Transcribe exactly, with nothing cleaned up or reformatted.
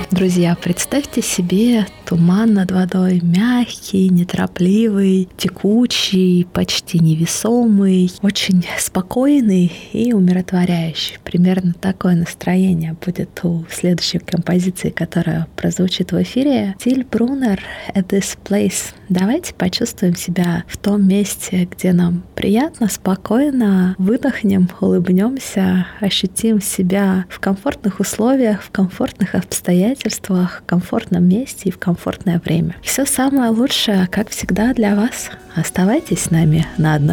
Друзья, представьте себе туман над водой, мягкий, неторопливый, текучий, почти невесомый, очень спокойный и умиротворяющий. Примерно такое настроение будет у следующей композиции, которая прозвучит в эфире. Тиль Брунер «At This Place». Давайте почувствуем себя в том месте, где нам приятно, спокойно, выдохнем, улыбнемся, ощутим себя в комфортных условиях, в комфортных обстоятельствах, в комфортном месте и в комфортное время. Все самое лучшее, как всегда, для вас. Оставайтесь с нами на одной